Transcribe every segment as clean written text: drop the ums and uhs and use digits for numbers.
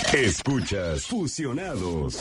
Escuchas Fusionados.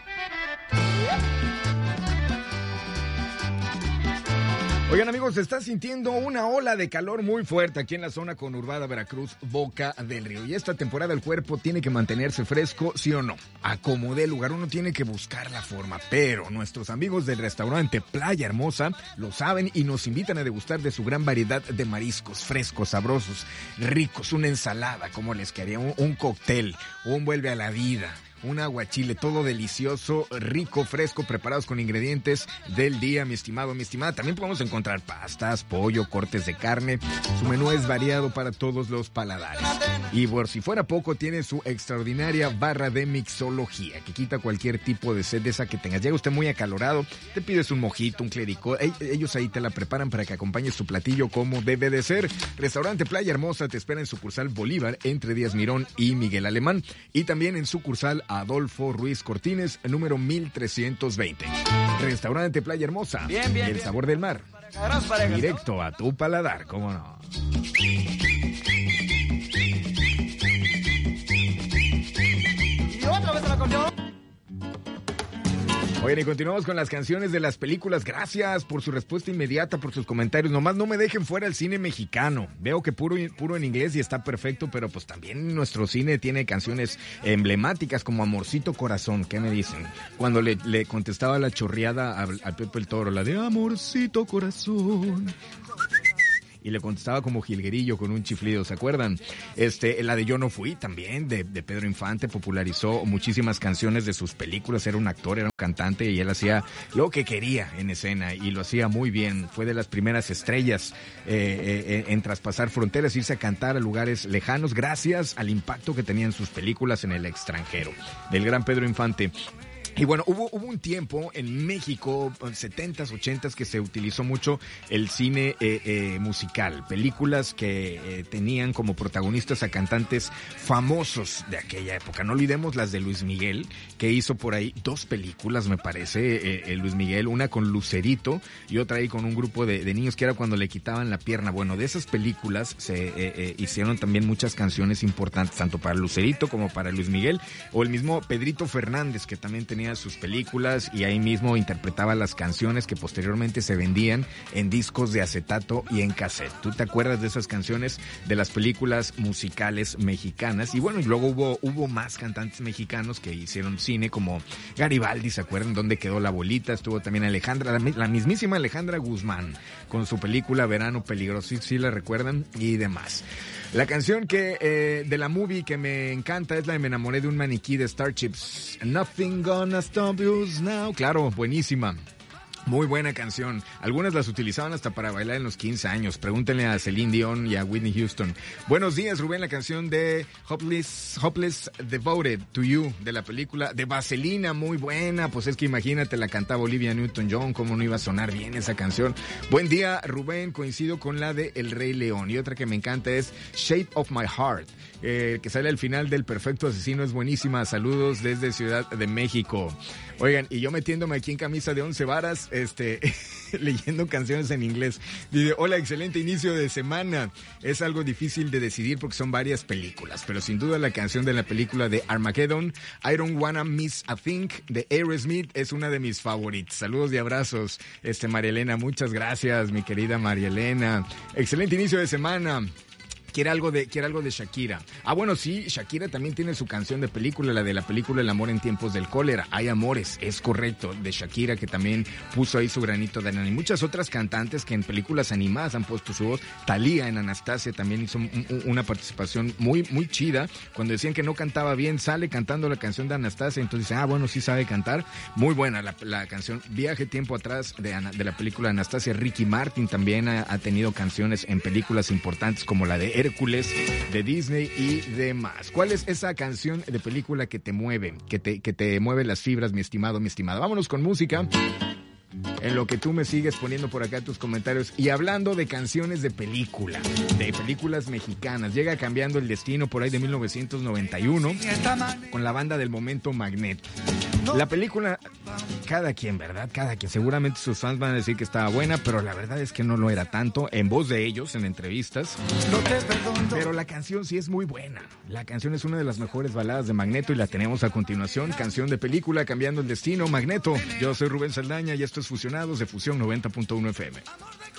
Oigan, amigos, se está sintiendo una ola de calor muy fuerte aquí en la zona conurbada Veracruz, Boca del Río. Y esta temporada el cuerpo tiene que mantenerse fresco, ¿sí o no? A como dé lugar, uno tiene que buscar la forma. Pero nuestros amigos del restaurante Playa Hermosa lo saben y nos invitan a degustar de su gran variedad de mariscos frescos, sabrosos, ricos, una ensalada, como les quedaría, un cóctel, un vuelve a la vida. Un aguachile, todo delicioso, rico, fresco, preparados con ingredientes del día, mi estimado, mi estimada. También podemos encontrar pastas, pollo, cortes de carne. Su menú es variado para todos los paladares. Y por si fuera poco, tiene su extraordinaria barra de mixología, que quita cualquier tipo de sed de esa que tengas. Llega usted muy acalorado, te pides un mojito, un clericot. Ellos ahí te la preparan para que acompañes tu platillo como debe de ser. Restaurante Playa Hermosa te espera en sucursal Bolívar, entre Díaz Mirón y Miguel Alemán. Y también en sucursal Adolfo Ruiz Cortines, número 1320. Restaurante Playa Hermosa, bien, el sabor del mar. Directo a tu paladar, ¿cómo no? Y otra vez el acordeón. Oigan, y continuamos con las canciones de las películas. Gracias por su respuesta inmediata, por sus comentarios. Nomás no me dejen fuera el cine mexicano. Veo que puro en inglés y está perfecto, pero pues también nuestro cine tiene canciones emblemáticas como Amorcito Corazón. ¿Qué me dicen? Cuando le contestaba la chorreada al Pepe el Toro, la de Amorcito Corazón. Y le contestaba como jilguerillo con un chiflido, ¿se acuerdan? La de Yo no fui también, de Pedro Infante, popularizó muchísimas canciones de sus películas. Era un actor, era un cantante y él hacía lo que quería en escena y lo hacía muy bien. Fue de las primeras estrellas en traspasar fronteras, irse a cantar a lugares lejanos gracias al impacto que tenían sus películas en el extranjero. Del gran Pedro Infante. Y bueno, hubo un tiempo en México, 70s, 80s, que se utilizó mucho el cine musical. Películas que tenían como protagonistas a cantantes famosos de aquella época. No olvidemos las de Luis Miguel, que hizo por ahí 2 películas, me parece, Luis Miguel. Una con Lucerito y otra ahí con un grupo de niños que era cuando le quitaban la pierna. Bueno, de esas películas se hicieron también muchas canciones importantes, tanto para Lucerito como para Luis Miguel. O el mismo Pedrito Fernández, que también tenía sus películas y ahí mismo interpretaba las canciones que posteriormente se vendían en discos de acetato y en cassette. ¿Tú te acuerdas de esas canciones de las películas musicales mexicanas? Y bueno, y luego hubo más cantantes mexicanos que hicieron cine, como Garibaldi, ¿se acuerdan? ¿Dónde quedó la bolita? Estuvo también Alejandra, la mismísima Alejandra Guzmán, con su película Verano Peligroso, ¿sí la recuerdan? Y demás. La canción de la movie que me encanta es la de Me enamoré de un maniquí de Starships. Nothing gonna stop us now. Claro, buenísima. Muy buena canción. Algunas las utilizaban hasta para bailar en los 15 años. Pregúntenle a Celine Dion y a Whitney Houston. Buenos días, Rubén. La canción de Hopeless Devoted to You, de la película de Vaselina, muy buena. Pues es que imagínate, la cantaba Olivia Newton-John, cómo no iba a sonar bien esa canción. Buen día, Rubén. Coincido con la de El Rey León. Y otra que me encanta es Shape of My Heart, que sale al final del Perfecto Asesino. Es buenísima. Saludos desde Ciudad de México. Oigan, y yo metiéndome aquí en camisa de 11 varas, leyendo canciones en inglés. Dice, hola, excelente inicio de semana. Es algo difícil de decidir porque son varias películas, pero sin duda la canción de la película de Armageddon, I Don't Wanna Miss a Thing, de Aerosmith, es una de mis favoritas. Saludos y abrazos, María Elena. Muchas gracias, mi querida María Elena. Excelente inicio de semana. Quiere algo de Shakira. Ah, bueno, sí, Shakira también tiene su canción de película, la de la película El amor en tiempos del cólera. Hay amores, es correcto, de Shakira, que también puso ahí su granito de arena. Y muchas otras cantantes que en películas animadas han puesto su voz. Thalía en Anastasia también hizo una participación muy, muy chida. Cuando decían que no cantaba bien, sale cantando la canción de Anastasia. Entonces dice, bueno, sí sabe cantar. Muy buena la canción. Viaje tiempo atrás de la película de Anastasia. Ricky Martin también ha tenido canciones en películas importantes como la de Hércules, de Disney y demás. ¿Cuál es esa canción de película que te mueve, que te mueve las fibras, mi estimado, mi estimada? Vámonos con música. En lo que tú me sigues poniendo por acá tus comentarios y hablando de canciones de película, de películas mexicanas. Llega Cambiando el Destino por ahí de 1991 con la banda del momento Magneto. La película, cada quien, ¿verdad? Cada quien. Seguramente sus fans van a decir que estaba buena, pero la verdad es que no lo era tanto, en voz de ellos, en entrevistas. Pero la canción sí es muy buena. La canción es una de las mejores baladas de Magneto y la tenemos a continuación. Canción de película, Cambiando el Destino, Magneto. Yo soy Rubén Saldaña y esto es Fusionados de Fusión 90.1 FM.